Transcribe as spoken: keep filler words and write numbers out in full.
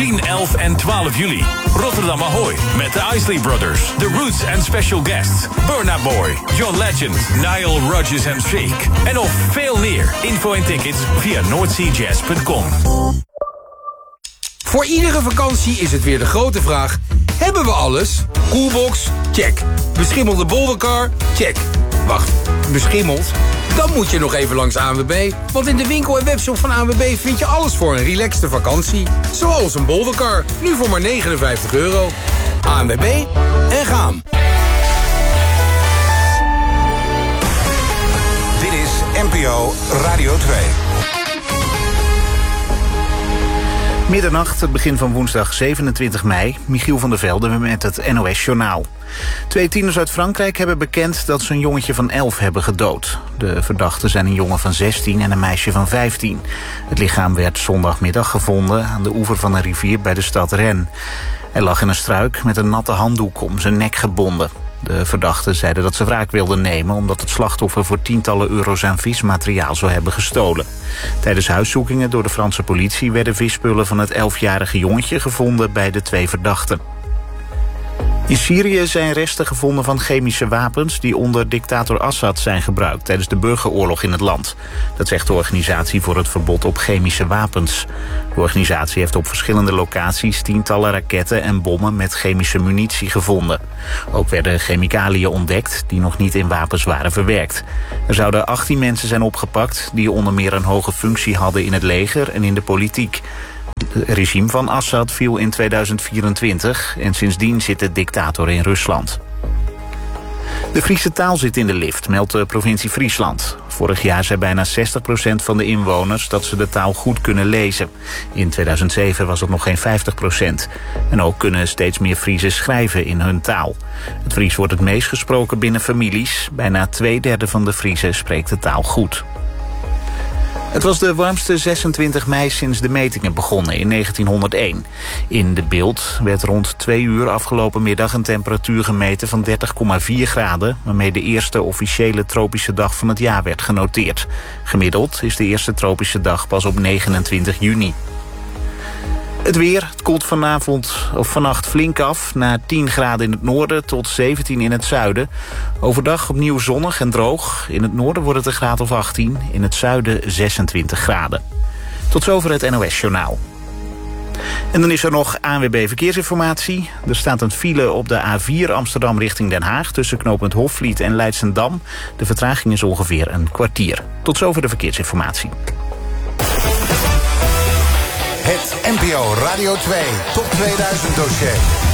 tien, elf en twaalf juli. Rotterdam Ahoy met de Isley Brothers, The Roots en special guests Burna Boy, John Legend, Nile Rodgers en Shake. En nog veel meer. Info en tickets via noordseajazz punt com. Voor iedere vakantie is het weer de grote vraag: hebben we alles? Coolbox? Check. Beschimmelde boldercar? Check. Wacht, beschimmeld? Dan moet je nog even langs A N W B. Want in de winkel en webshop van A N W B vind je alles voor een relaxte vakantie. Zoals een boldercar, nu voor maar negenenvijftig euro. A N W B en gaan. Dit is N P O Radio twee. Middernacht, het begin van woensdag zevenentwintig mei. Michiel van der Velde met het N O S-journaal. Twee tieners uit Frankrijk hebben bekend dat ze een jongetje van elf hebben gedood. De verdachten zijn een jongen van zestien en een meisje van vijftien. Het lichaam werd zondagmiddag gevonden aan de oever van een rivier bij de stad Rennes. Hij lag in een struik met een natte handdoek om zijn nek gebonden. De verdachten zeiden dat ze wraak wilden nemen omdat het slachtoffer voor tientallen euro's aan vismateriaal zou hebben gestolen. Tijdens huiszoekingen door de Franse politie werden visspullen van het elfjarige jongetje gevonden bij de twee verdachten. In Syrië zijn resten gevonden van chemische wapens die onder dictator Assad zijn gebruikt tijdens de burgeroorlog in het land. Dat zegt de Organisatie voor het Verbod op Chemische Wapens. De organisatie heeft op verschillende locaties tientallen raketten en bommen met chemische munitie gevonden. Ook werden chemicaliën ontdekt die nog niet in wapens waren verwerkt. Er zouden achttien mensen zijn opgepakt die onder meer een hoge functie hadden in het leger en in de politiek. Het regime van Assad viel in tweeduizend vierentwintig en sindsdien zit de dictator in Rusland. De Friese taal zit in de lift, meldt de provincie Friesland. Vorig jaar zei bijna zestig procent van de inwoners dat ze de taal goed kunnen lezen. In tweeduizend zeven was het nog geen vijftig procent. En ook kunnen steeds meer Friezen schrijven in hun taal. Het Fries wordt het meest gesproken binnen families. Bijna twee derde van de Friezen spreekt de taal goed. Het was de warmste zesentwintig mei sinds de metingen begonnen in negentienhonderdéén. In De Bilt werd rond twee uur afgelopen middag een temperatuur gemeten van dertig komma vier graden... waarmee de eerste officiële tropische dag van het jaar werd genoteerd. Gemiddeld is de eerste tropische dag pas op negenentwintig juni. Het weer, het koelt vanavond of vannacht flink af, naar tien graden in het noorden tot zeventien in het zuiden. Overdag opnieuw zonnig en droog. In het noorden wordt het een graad of achttien, in het zuiden zesentwintig graden. Tot zover het N O S-journaal. En dan is er nog A N W B Verkeersinformatie. Er staat een file op de A vier Amsterdam richting Den Haag tussen knooppunt Hofvliet en Leidschendam. De vertraging is ongeveer een kwartier. Tot zover de verkeersinformatie. Het N P O Radio twee Top tweeduizend dossier.